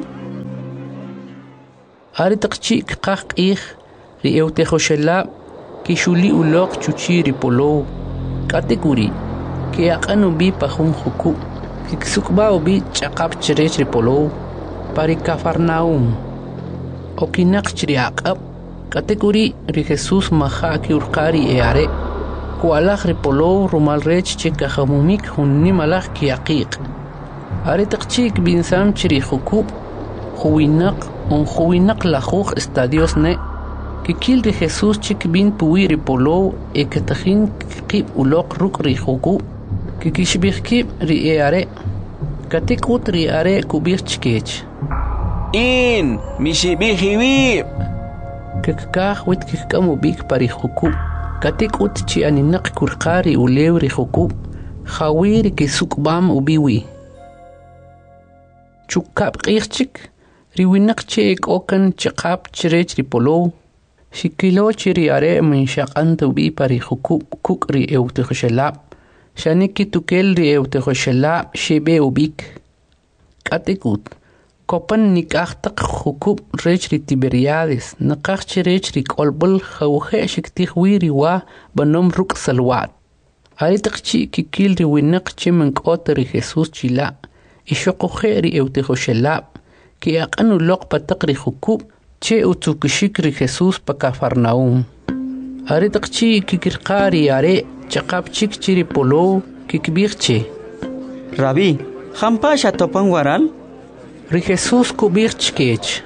ari taqchi qaqih ri ewte khoshela ki shuli ulok chuchi ri polo kategori ki aqanu bi pahum khuku ki sukba ubi chaqap chere ri polo pari Cafarnaum okinak chiri aqab kategori ri Jesus maha ki urqari eare kualach ri polo rumal rech cheka khamumik hunni malach ki aqiq ari taqchik binsam chiri khukub khuwinak la khukh estadios ne ki kil ri Jesus chik bin puwi ri polo e katakhin qib uloq ruk ri khukub ki kishbih kib ri eare katikut ri are kubir chkech in mishibihiwi kekah wit kekamu bik pari huku katik ut chi aninak kurqari ulewri huku khawiri ki sukbam ubiwi chukap qirchik riwinak chek okan chqap chirech ripolo shikilo chiri are min shaqan tubi pari huku kukri ewte khshalab shaniki tukel ri ewte khshalab shebe ubik katikut kopan nikaqtaq khukub rechri Tiberiades naqaqchi rechri kolbul khawhe shikti khwiri wa banom ruk salwat ari taqchi kikil ri winaq chimen qotri Jesus chila ishoqo kheri ewte khoshelab ki aqanu loq pataqri khukub che utukishikri Jesus pa Cafarnaum ari taqchi kikirqari are chaqap chik chiri polo kikbirche Rabbi khampasha topan waral ri Jesus kubirchkech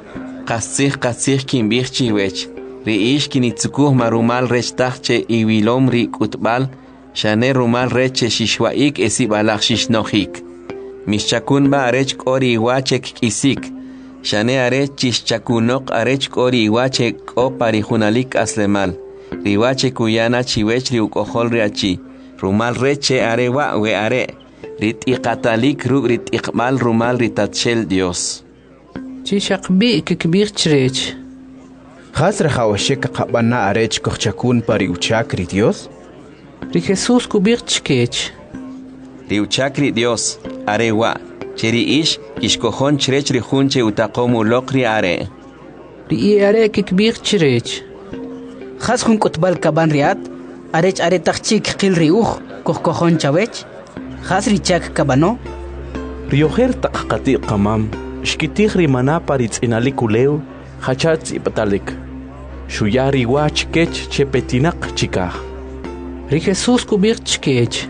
qasih kimbirchiwech ri ish kinitsukuh marumal rechtachche iwilom ri kutbal shane rumal reche shishwaik esibalach shishnohik mischakun ba arech kori wachek kisik shane arech chishchakunok arech kori wachek o parijunalik aslemal ri wache kuyana chiwech ri ukohol riachi rumal reche arewa we are rit iqatalik rug rit iqmal rumal ritatshel Dios chishaqbi kikbir chrech khasra khawashek qabana arech kochakun pari uchakri Dios ri Jesus kubir chkech ri uchakri Dios arewa cheri ish kishkohon chrech ri hunche utaqomu loqri are ri are kikbir chrech khas khun kutbal kaban riat arech are taqchik qil riuh kohkohon chawech خاسري تشاك كبانو ريوخير تققتي قمام شكتيخ ريمانا باريتس إنالي كوليو خاتشاتي بتالك شو ياري واش كيتش تشبتيناق تشيكاخ ري خيسوس كوبير تشكيتش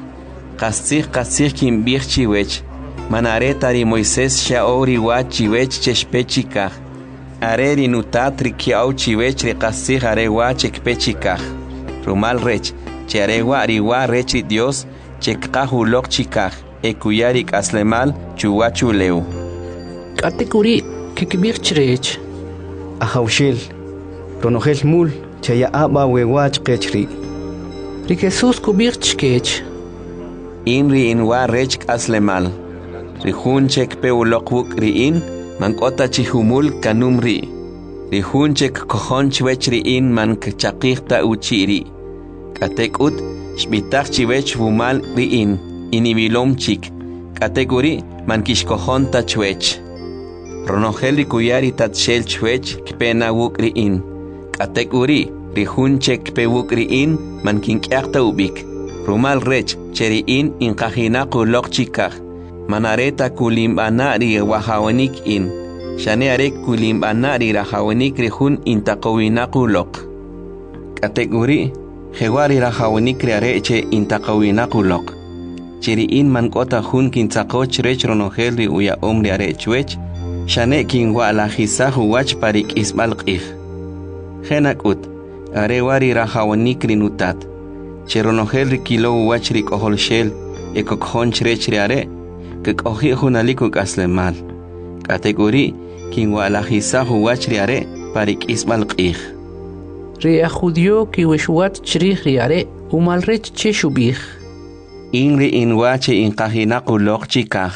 قاسيخ كيم بيخ تشيويتش مناري تاري مويسيس شاوري واش تشيويتش تشبتشيكاخ أريري نوتات ريكي أو تشيويتش ري قاسيخ أري واش كبتشيكاخ رومال ريتش تشاري واري ريتش ديوس chekqahu loq chikaj ekuyarik aslemal chuwachu leu katikuri kikbir chrech ahawshel ronogel mul chaya aba wewach qechri ri Jesus kubir chkech inri inwa rech aslemal ri hunchek pe uloqwuk ri in mankota chihumul kanumri ri hunchek kohon chwech ri in man kchaqihta uchiri katekut shbitach chiwech vumal riin inibilom chik kategori man kishkohon tachwech ronogel rikuyari tatshel chwech kpena wuk riin kategori rihunchek pe wuk riin man kinkyakta ubik rumal rech cheriin inqajinaqu loqchikaj manareta kulimbana ri wahawanik in shane arek kulimbana ri rahawanik rihun intaqowinaqu loq kategori Hewari rahawanik reareche intaqawinaquloq chiriin mankota hun kintzaqoch rech ronogel uya omri arechwech shane kinwa la hisahu wach parik isbalqih henakut arewari rahawanik rinutat cheronogel kilo wach rikoholshel ekokhon chrech reare kekohi hunalikuk aslemal kategori kinwa la hisahu wach reare parik isbalqih ria judio ki wishwat chrih riare umalrech cheshubih inri inwache inqajinaqu loqchikaj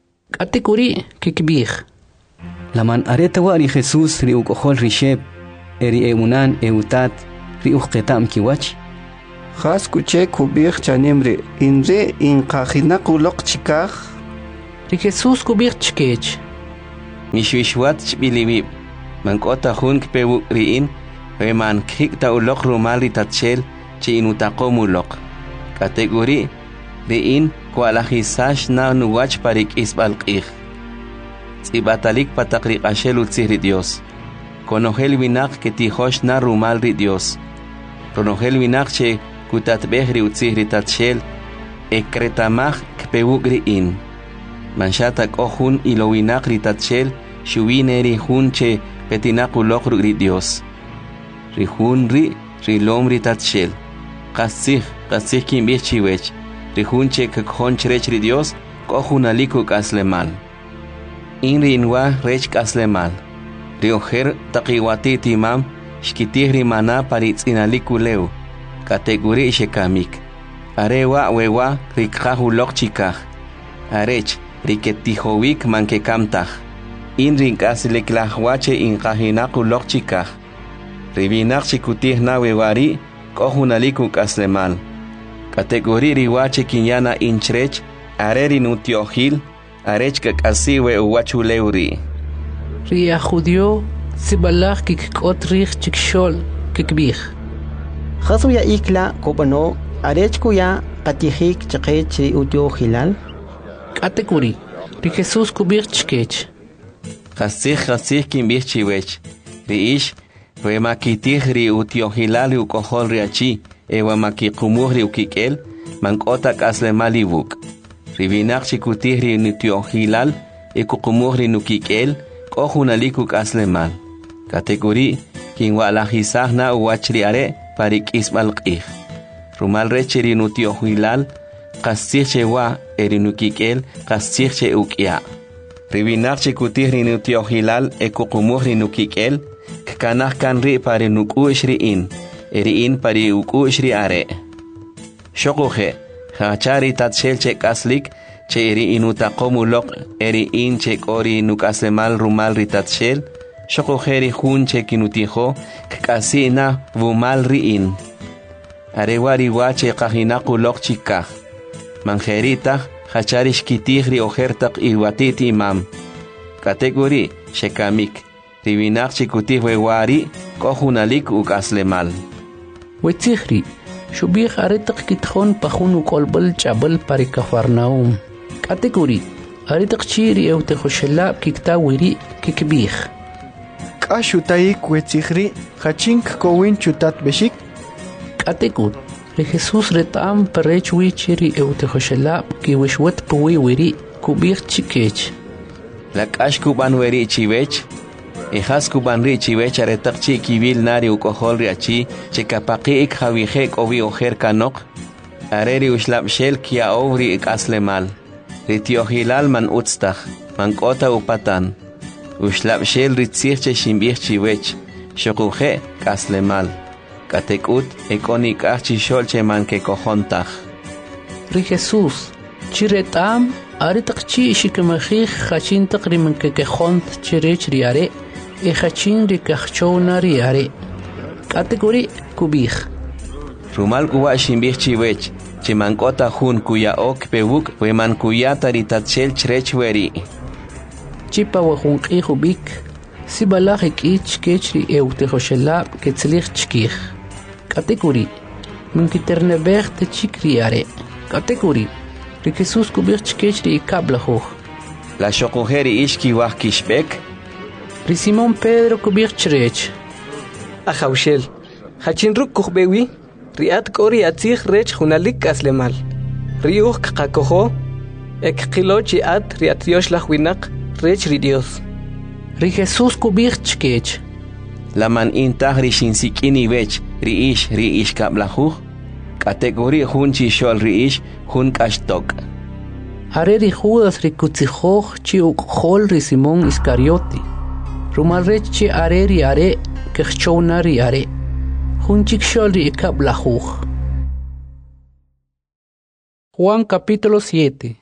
katikuri kikbih laman areta wari Jesus ri ukohol risheb eri emunan eutat ri uqetam kiwach Khas kuche kubir chanimri inre inqajinaquloq chikaj Ri Jesús kubir chkech Mishwishwat chbiliwib mankota hun kpewu riin man kikta uloq rumal ritatchel chi inutaqomulok kategori riin kualajisash na nuwach parik isbalqij tsibatalik pataqri qashel utzihri Dios konogel winak que tijosh na rumal ri Dios ronogel winak che kutatbehri utzihri tatchel ekretamaj kpewu riin manshatak ohun ilo winak ri tatchel shuwineri hun che petinakulok ri Dios Rihun ri lom ri tatshel. Qasih kimbih chiwech. Rihun che kakon chrech ri Dios, kohunaliku kaslemal. In ri inwa rech kaslemal. Rioher taqiwati timam, shkitih ri mana paritz inaliku leu. Kategori shekamik. Arewa wewa rikahulok chikah. Arech riketihowik mankekamtah. In rin kasleklahwache inkahinakulok chikah. Ribinak chikutih na wewari kohunaliku kaslemal. Kategori riwache kinyana inchrech areri nutiohil arech kakasiwe uwachuleuri. Ria judio sibalach kikot rich chikshol kikbih. Khasu ya ikla kopano arech kuya patihik chaqech ri utio hilal. Kategori ri Jesús kubir chkech. Khasih kimbih chiwech. Riish Wemakitihri utiohilali ukohol riachi, ewamakikumuhri ukikel, mankotak aslemalibuk. Ribinak chikutihri nutiohilal, ekukumuhri nukikel, kohunalikuk aslemal. Kategori, kinwalajisahna uwachriare, parik ismalqih. Rumal recheri nutiohilal, kasirchewa erinukikel, kasirche ukia. Ribinak chikutihri nutiohilal, ekukumuhri nukikel, kanah kanri pari nukushri in, eriin pari ukushri are. Shokuhe, hachari tatshel che kaslik, che eri inutaqomulok, eriin che kori nukaslemal rumal ritatshel, shokuheri hun che kinutijo, kasina vumal riin. Arewari wache kahinakulok chikah. Manjerita, hachari shkitihri ojertak iwatit imam. Kategori, shekamik. Ribinak chikutih wewari, kohunalik ukaslemal. Wetzihri, shubih aretak kitjon pahun ukolbal chabal pari Kafarnaum. Kategori, aretak chiri eutejoshelab kikta wiri kikbih. Kashutaik wetzihri, hachink kowin chutat beshik. Kategori, ri Jesús retam parech wichiri eutejoshelab kiwishwet puwi wiri kubih chikech. Lakash kuban wiri chiwech, Ijas kubanri chiwech aretak chi kibil nari ukohol riachi chekapaki ik hawihek ovi ojer kanok areri ushlab shel kia ovri ik aslemal ritiohilal man utstach man kota upatan ushlab shel ritzirche shimbih chiwech shokuhe kaslemal katekut ekonik archi sholche man ke kohontach Ri Jesús chiretam aretak chi shikemachich hachintak riman ke kehont chirech riare Ejachin rikachona riare. Kategori kubih. Rumal kuwa shimbih chiwech, chimankota hun kuya ok pewuk, weman kuya taritachel chrechweri. Chipa wahun kihubik, sibalach ikich kechri eutejoshelab ketzlich chkih. Kategori. Minkiternebech te chikriare. Kategori. Ri Jesús kubih chkechri ikablahuch. La shokuheri ishki wah kishbek, Ri Simón Pedro kubir chrech. Ajaushel. Hachinruk kuhbewi. Riat kori atzich rech hunalik aslemal. Riuch kakoho. Ek kilochi at riat Dios lahwinak rech ri Dios. Ri Jesús kubir chkech. Laman intah ri shinsikini wech, ri ish kablahuch. Kategori hun chishol ri ish, hun kashtok. Are ri Judas ri kutzijoch chi ukhol ri Simón Iscariote. Rumalrech chi are ri are, kechona ri are. Junchik shol ri ikablahuch. Juan capítulo 7.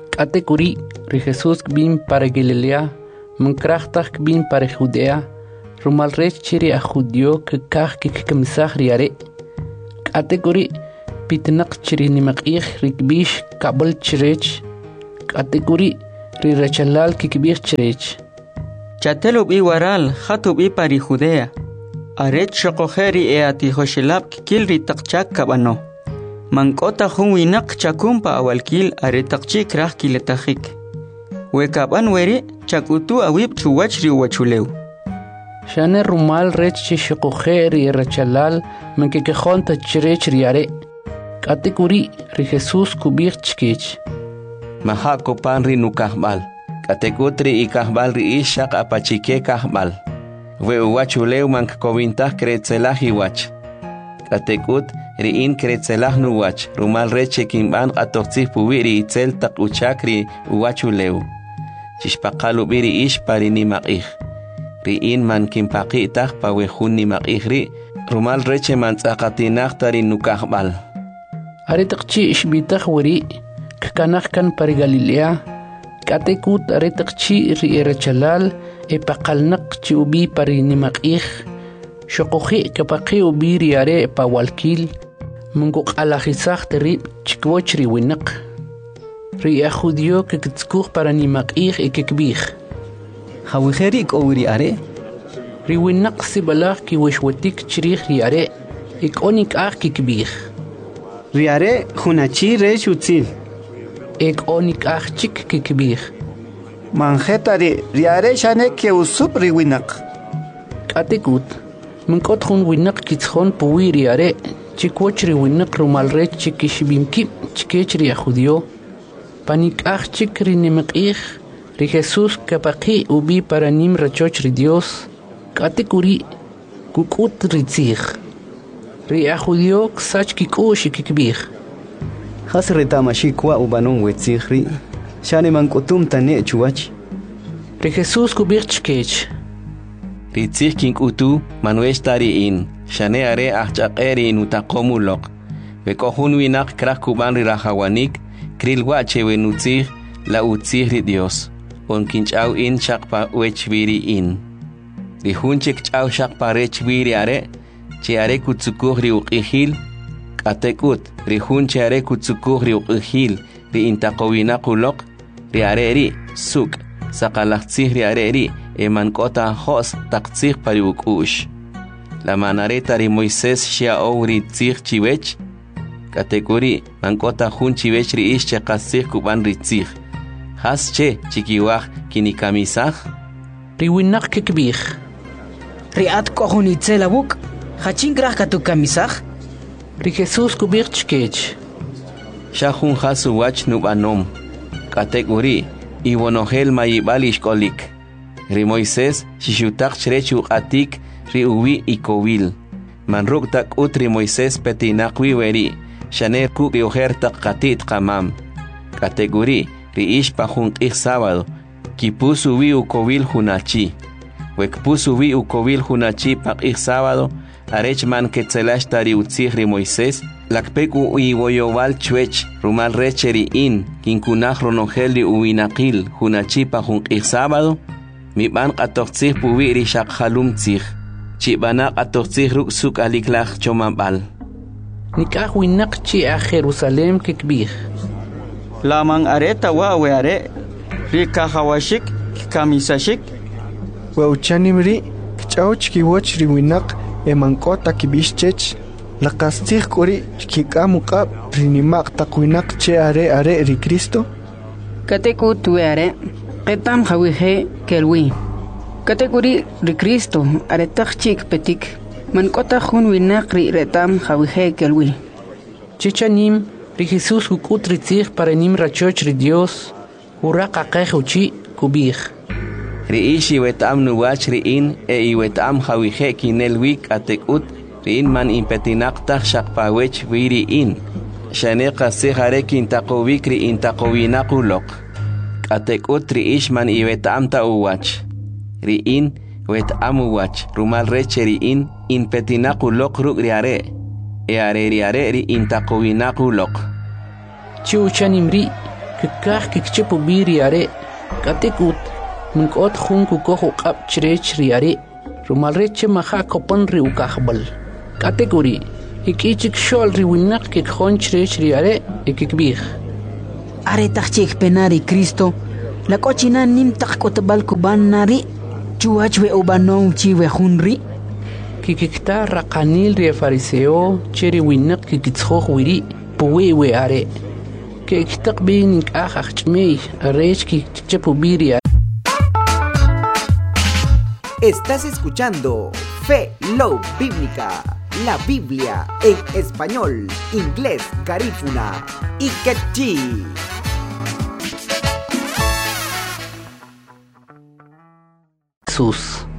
Kategori ri Jesús kbin para Galilea, mankrachtach kbin para Judea, rumal rech chiri a judio que kaj kikamisaj riare. Kategori pitnak chiri nimakij rikbish kabel chirech. Kategori rirachalal kikbich chirech. Chatelub i waral khatub i pari Judea. Aret shokojeri e atihoshelab kikil takchak kabano. Mankota hunwinak chakumpa awalkil aretakchik rah kiletajik. Wekaban weri chakutu awib chuwachri wachuleu. Shane rumal rech shokojeri rachalal menkekejon tachirech riare. Kategori ri Jesus kubir chkich. Mahako pan ri nukahbal. Kategotri i kahbal ri ishak apachike kahbal. We wachuleu mank kovintah kretzelah iwach. Katekut ri in kretzelah nuwach. Rumal reche kimban atoxih puwiri itzel tak uchakri uwachuleu. Chishpakalu biri ish pari nimakih. Ri in man kimpakitah pawehun nimakih ri. Rumal reche man tzakatinah tari nukahbal. Aretakchi ishbitah wari. Kakanah kan pari Galilea. Katekut aretakchi ri erachalal. Epaqalnak chi ubi pari nimakih. Shokoji kapaqi ubi riare pawalkil. Munguk alajizah terib chikwoch riwinak. Ri a judio que kitskuj para nimakih ekekbih. Hawiheri kowiri are. Riwinak sibalah ki wishwatik chirih riare. Ikonik ah kikbih. Riare hunachi rech utzil. Ikonik ah chik kikbih. Manjetari riare shane ke usup riwinak. Katekut. Mengkot hun winak kitshon puwi riare. Chikwoch riwinak rumal rech chikishbimkip chikech ria judio. Panik ah chik ri nimakih. Ri Jesus kapaqi ubi para nim rachoch ri Dios. Katekuri kukut ritzih. Ri a judio ksach kikush kikbih. Has retamashikwa ubanon wetzihri. Shane mankutum tane chuwach. Ri Jesus kubir chkech. Ritzih kinkutu manuesh tari in. Shane are achaqeri nutakomulok. Vekohun winak krak kuban ri rahawanik. Kril wache wenutzih la utzih ri Dios. On kinchau in shakpa wechviri in. Ri hunchik chau shakpa rechviri are. Che are kutsukuh ri uqihil. Katekut ri hunche are kutsukuh ri uqihil. Ri intaqowinakulok. Ri are ri suk. Sakalachtzih ri are ri. Emankota hos taktzih pari ukush. La manareta ri Moisés shia ou ri tzih chiwech. Kategori mankota hun chiwech ri ish che qatzih kuban ri tzih. Has che chikiwaj kinikamisaj. Ri winak kikbih. Ri at kohun itzelabuk. Hachin grah katukamisaj. Ri Jesus kubir chkech. Shahun hasu wach nubanom. Kategori iwonohel mayibalish kolik. Ri Moisés shishutak chrechu atik ri uwi ikowil. Manruk tak utri Moisés petinakwi weri. Shaner ku riohertak katit kamam. Kategori ri ishpa junkih sábado. Kipusu wi ukowil hunachi. Wekpusu wi ukowil hunachi pakih sábado. Arech man ketzelash tari utzih ri Moisés. Lakpeku iwoyowal chwech rumal recheri in. Kinkunaj ronogel ri uwinakil hunachi pa junkih sábado. Miban qatoqtzih puwi ri shakhalum tzih. Chibana qatoqtzih ruk suk aliklaj chomabal. Nikah winak chi a Jerusalem kikbih. Laman areta wa are. Ri kahawashik kamisashik. Wauchanimri kchauch kiwoch ri winak emankota kibishchech. Laqastih kuri kikamuqab rinimaq taqwinak che are ri Cristo. Katekut are. Ketam hawihe kelwi. Kategori ri Cristo aretak chik petik. Mankota hun winak ri retam hawihe kelwi. Chichanim ri Jesus kukut ritzih para nim rachoch ri Dios. Ura kakeh uchi kubih. Ri ishi wetam nuwach ri in e wetam hawihe kinelwik atekut. Ri in man impetinaqtah shakpawech viri in. Shane qasih arek intaqowik ri intaqowinakulok. Atekut ri ishman i wetam ta uwach. Ri in wetam uwach. Rumal reche ri in petinakulok ruk riare. E are riare ri intaqowinakulok. Chiuchanim ri kikah kikchepu bi riare. Katekut munkot hun kukoh uqab chirech riare. rumal reche maha kopan ri ukahbal kategori ikichik shol ri winak ke khonchre chriare ikikbih are tachik penari Cristo la cochina nim takotbal kuban nari chuachwe ubanon chiwe hunri kikikta raqanil ri fariseo cheri winak kikitskho wiri puwe are que extaqbin ajachmei arechki chepubiria. Estás escuchando Fe Love Bíblica, la Biblia en español, inglés, garífuna y quechí. Jesús